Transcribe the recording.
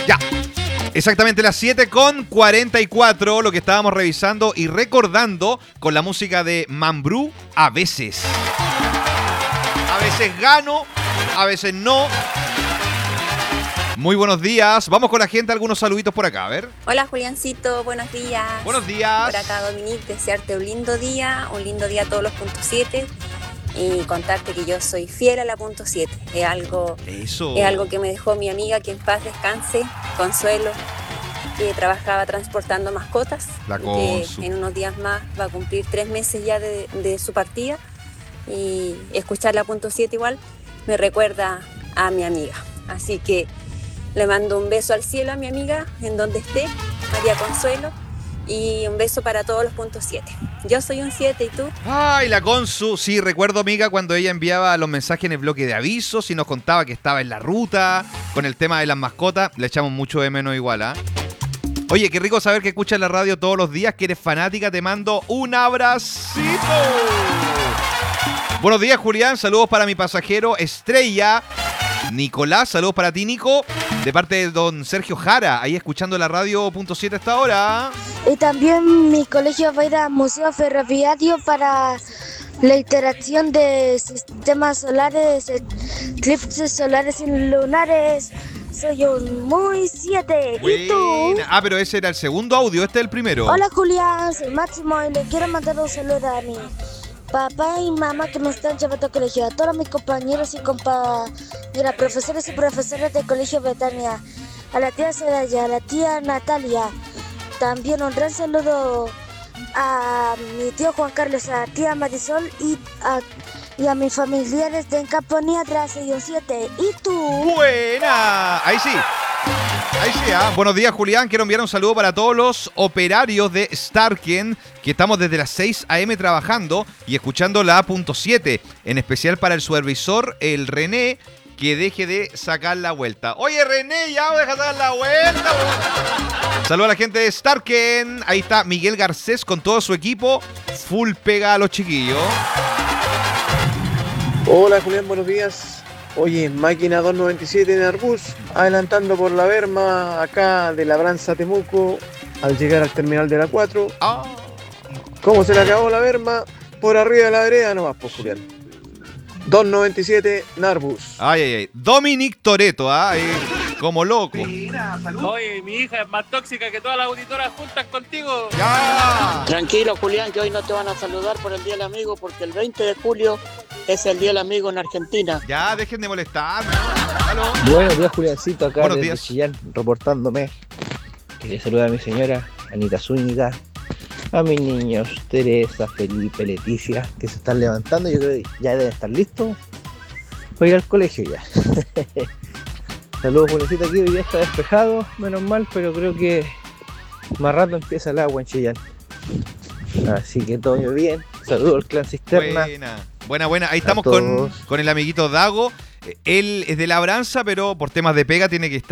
Ya. Exactamente las 7:44, lo que estábamos revisando y recordando con la música de Mambrú, a veces. A veces gano, a veces no. Muy buenos días. Vamos con la gente, algunos saluditos por acá, a ver. Hola Juliancito, buenos días. Buenos días. Por acá Dominique, desearte un lindo día a todos los puntos 7 y contarte que yo soy fiel a la punto 7. Es algo que me dejó mi amiga, que en paz descanse, Consuelo, que trabajaba transportando mascotas. La que Consu. en unos días más va a cumplir 3 meses ya de su partida. Y escuchar la punto 7 igual me recuerda a mi amiga. Así que le mando un beso al cielo a mi amiga, en donde esté, María Consuelo, y un beso para todos los puntos 7. Yo soy un 7, ¿y tú? Ay, la Consu. Sí, recuerdo, amiga, cuando ella enviaba los mensajes en el bloque de avisos y nos contaba que estaba en la ruta con el tema de las mascotas. Le echamos mucho de menos igual, ¿ah? Oye, qué rico saber que escuchas la radio todos los días, que eres fanática. Te mando un abracito. Buenos días, Julián. Saludos para mi pasajero Estrella. Nicolás, saludos para ti, Nico. De parte de don Sergio Jara, ahí escuchando la radio punto 7 hasta ahora. Y también mi colegio va a ir al Museo Ferroviario para la interacción de sistemas solares, eclipses solares y lunares. Soy un muy 7. ¿Y tú? Ah, pero ese era el segundo audio, este es el primero. Hola Julián, soy Máximo y le quiero mandar un saludo a mi papá y mamá que me están llevando al colegio, a todos mis compañeros y compañeras, profesores y profesoras del colegio Betania, a la tía Soraya, a la tía Natalia. También un gran saludo a mi tío Juan Carlos, a la tía Marisol y a mis familiares de Encaponía tras y un 7. ¿Y tú? ¡Buena! Ahí sí. Ahí sí, ¿ah? Buenos días, Julián. Quiero enviar un saludo para todos los operarios de Starken, que estamos desde las 6 a.m. trabajando y escuchando la A.7. En especial para el supervisor, el René, que deje de sacar la vuelta. Oye, René, ya deja de sacar la vuelta. Saludos a la gente de Starken. Ahí está Miguel Garcés con todo su equipo. Full pega a los chiquillos. Hola, Julián, buenos días. Oye, máquina 297 en Arbus, adelantando por la Berma, acá de Labranza Temuco, al llegar al terminal de la 4. ¿Cómo se le acabó la Berma? Por arriba de la vereda nomás, pues, Julián. 297 Narbus. Ay, ay, ay. Dominic Toretto, ¿ah? Como loco. Oye, mi hija es más tóxica que todas las auditoras juntas contigo. ¡Ya! Tranquilo, Julián, que hoy no te van a saludar por el Día del Amigo, porque el 20 de julio es el Día del Amigo en Argentina. Ya, dejen de molestarme. ¿Aló? Buenos días, Juliancito, acá Buenos desde días. Chillán, reportándome. Quería saludar a mi señora, Anita Zúñiga, a mis niños, Teresa, Felipe, Leticia, que se están levantando. Yo creo que ya deben estar listos para ir al colegio ya. Saludos, Juliancito, aquí hoy día está despejado, menos mal, pero creo que más rato empieza el agua en Chillán. Así que todo bien. Saludos al clan Cisterna. Buena. Ahí estamos con el amiguito Dago. Él es de Labranza, pero por temas de pega tiene que estar